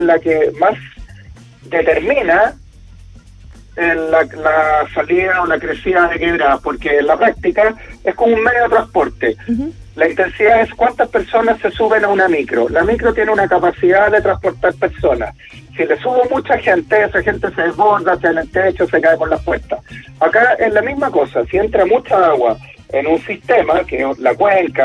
la que más determina la salida o la crecida de quebradas, porque en la práctica es como un medio de transporte. La intensidad es cuántas personas se suben a una micro. La micro tiene una capacidad de transportar personas. Si le subo mucha gente, esa gente se desborda, se en el techo, se cae por las puertas. Acá es la misma cosa. Si entra mucha agua en un sistema, que es la cuenca,